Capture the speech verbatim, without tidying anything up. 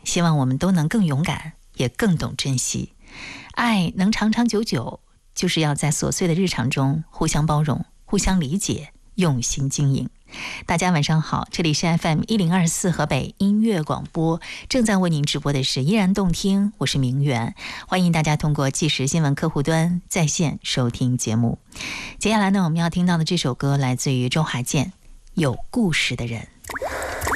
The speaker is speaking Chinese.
希望我们都能更勇敢，也更懂珍惜。爱能长长久久，就是要在琐碎的日常中互相包容，互相理解，用心经营。大家晚上好，这里是 F M 一零二四河北音乐广播，正在为您直播的是依然动听，我是明媛，欢迎大家通过即时新闻客户端在线收听节目。接下来呢，我们要听到的这首歌来自于周华健，有故事的人。